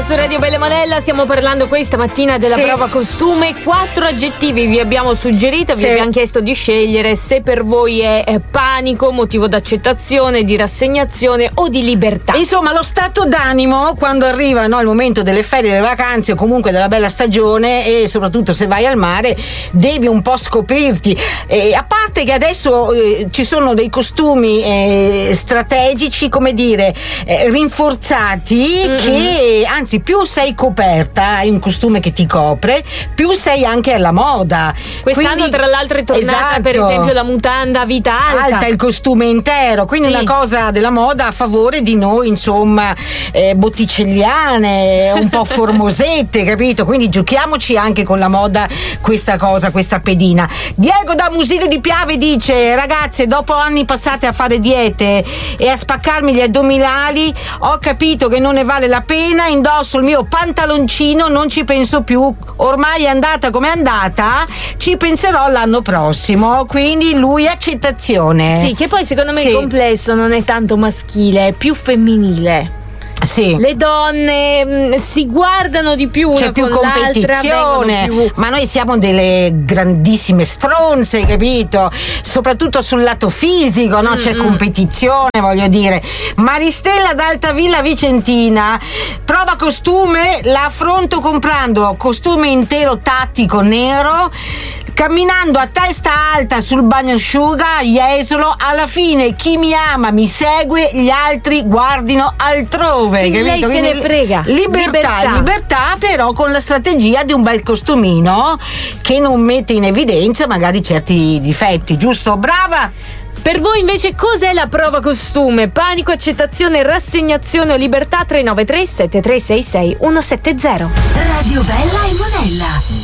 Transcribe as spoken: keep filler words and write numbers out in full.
su Radio Bella Monella, stiamo parlando questa mattina della sì. prova costume. Quattro aggettivi vi abbiamo suggerito, vi sì. abbiamo chiesto di scegliere se per voi è, è panico, motivo d'accettazione, di rassegnazione o di libertà. Insomma, lo stato d'animo quando arriva, no, il momento delle ferie, delle vacanze o comunque della bella stagione, e soprattutto se vai al mare devi un po' scoprirti. E a parte che adesso eh, ci sono dei costumi eh, strategici, come dire, eh, rinforzati, mm-hmm. che anzi più sei coperta, hai un costume che ti copre, più sei anche alla moda. Quest'anno quindi, tra l'altro è tornata, esatto, per esempio, la mutanda a vita alta, alta il costume intero, quindi sì. una cosa della moda a favore di noi, insomma, eh, botticelliane, un po' formosette, capito? Quindi giochiamoci anche con la moda questa cosa, questa pedina. Diego da Musile di Piave dice: ragazze, dopo anni passate a fare diete e a spaccarmi gli addominali, ho capito che non ne vale la pena, indosso il mio pantaloncino, non ci penso più, ormai è andata come è andata, ci penserò l'anno prossimo. Quindi lui accettazione. Sì, che poi secondo me sì. il complesso non è tanto maschile, è più femminile. Sì. Le donne mh, si guardano di più, c'è più competizione, più... ma noi siamo delle grandissime stronze, capito? Soprattutto sul lato fisico, no? Mm-hmm. C'è competizione, voglio dire. Maristella d'Altavilla Vicentina: prova costume, la affronto comprando costume intero tattico nero, camminando a testa alta sul bagnasciuga, Jesolo, alla fine chi mi ama mi segue, gli altri guardino altrove. Quindi lei se ne frega. Libertà, libertà, libertà, però con la strategia di un bel costumino che non mette in evidenza magari certi difetti, giusto? Brava! Per voi invece cos'è la prova costume? Panico, accettazione, rassegnazione o libertà? Tre nove tre sette tre sei sei uno sette zero. Radio Bella e Monella.